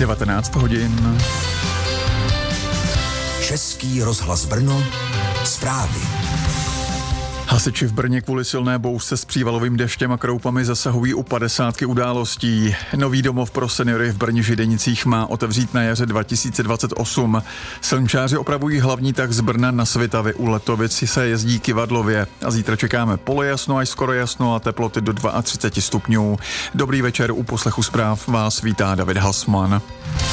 19 hodin. Český rozhlas Brno, zprávy. Hasiči v Brně kvůli silné bouřce s přívalovým deštěm a kroupami zasahují u 50 událostí. Nový domov pro seniory v Brně Židenicích má otevřít na jaře 2028. Silničáři opravují hlavní tah z Brna na Svitavy, u Letovic se jezdí kyvadlově. A zítra čekáme polojasno až skoro jasno a teploty do 32 stupňů. Dobrý večer, u poslechu zpráv vás vítá David Hasman.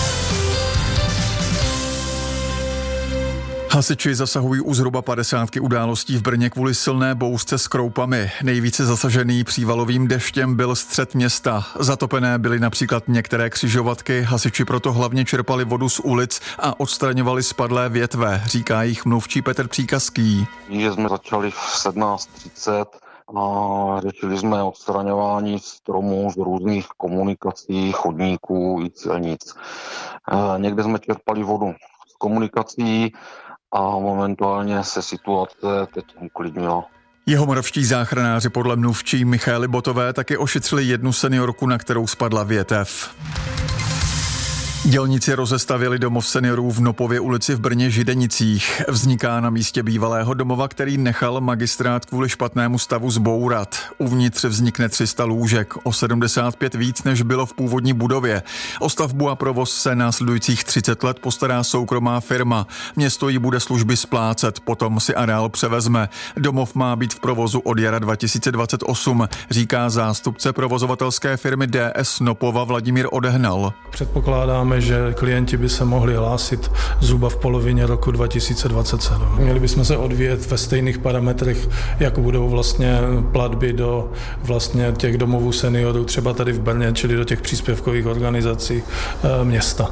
Hasiči zasahují u zhruba 50 událostí v Brně kvůli silné bouřce s kroupami. Nejvíce zasažený přívalovým deštěm byl střed města. Zatopené byly například některé křižovatky, hasiči proto hlavně čerpali vodu z ulic a odstraňovali spadlé větve, říká jich mluvčí Petr Příkazký. Že jsme začali v 17:30 a řešili jsme odstraňování stromů z různých komunikací, chodníků i silnic. Někde jsme čerpali vodu z komunikací a momentálně se situace teď uklidnila. Jihomoravští záchranáři podle mluvčí Michaely Botové taky ošetřili jednu seniorku, na kterou spadla větev. Dělníci rozestavili domov seniorů v Nopově ulici v Brně Židenicích. Vzniká na místě bývalého domova, který nechal magistrát kvůli špatnému stavu zbourat. Uvnitř vznikne 300 lůžek, o 75 víc, než bylo v původní budově. O stavbu a provoz se následujících 30 let postará soukromá firma. Město jí bude služby splácet, potom si areál převezme. Domov má být v provozu od jara 2028, říká zástupce provozovatelské firmy DS Nopova Vladimír Odehnal. Předpokládáme, že klienti by se mohli hlásit zhruba v polovině roku 2027. Měli bychom se odvíjet ve stejných parametrech, jako budou vlastně platby do vlastně těch domovů seniorů, třeba tady v Brně, čili do těch příspěvkových organizací města.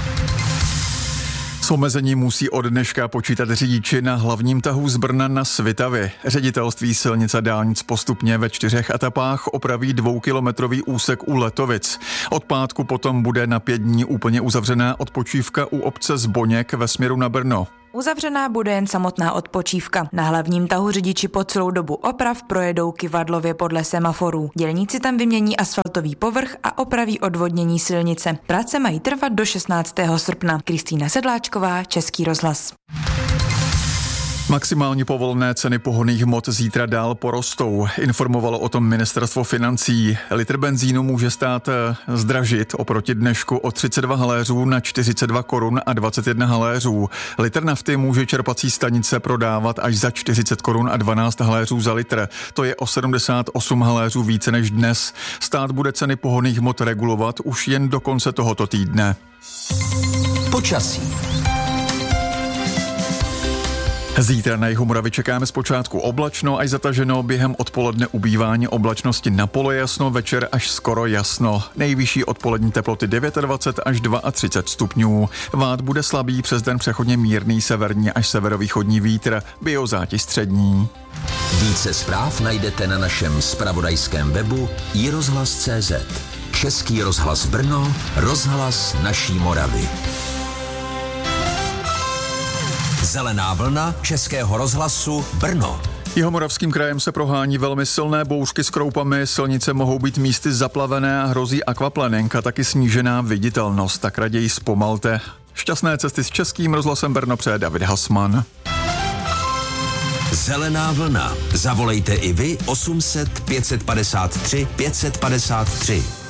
S omezením musí od dneška počítat řidiči na hlavním tahu z Brna na Svitavy. Ředitelství silnic a dálnic postupně ve 4 etapách opraví 2kilometrový úsek u Letovic. Od pátku potom bude na 5 dní úplně uzavřená odpočívka u obce Zboněk ve směru na Brno. Uzavřená bude jen samotná odpočívka. Na hlavním tahu řidiči po celou dobu oprav projedou kyvadlově podle semaforů. Dělníci tam vymění asfaltový povrch a opraví odvodnění silnice. Práce mají trvat do 16. srpna. Kristýna Sedláčková, Český rozhlas. Maximální povolené ceny pohonných hmot zítra dál porostou. Informovalo o tom ministerstvo financí. Litr benzínu může stát zdražit oproti dnešku o 32 haléřů na 42 korun a 21 haléřů. Litr nafty může čerpací stanice prodávat až za 40 korun a 12 haléřů za litr. To je o 78 haléřů více než dnes. Stát bude ceny pohonných hmot regulovat už jen do konce tohoto týdne. Počasí. Zítra na jihu Moravy čekáme zpočátku oblačno až zataženo, během odpoledne ubývání oblačnosti na polojasno, večer až skoro jasno. Nejvyšší odpolední teploty 29 až 32 stupňů. Vát bude slabý, přes den přechodně mírný severní až severovýchodní vítr, biozátěž střední. Více zpráv najdete na našem zpravodajském webu iRozhlas.cz. Český rozhlas Brno, rozhlas naší Moravy. Zelená vlna Českého rozhlasu Brno. Jihomoravským krajem se prohání velmi silné bouřky s kroupami, silnice mohou být místy zaplavené a hrozí akvaplaning a taky snížená viditelnost, tak raději zpomalte. Šťastné cesty s Českým rozhlasem Brno přeje David Hasman. Zelená vlna. Zavolejte i vy 800 553 553.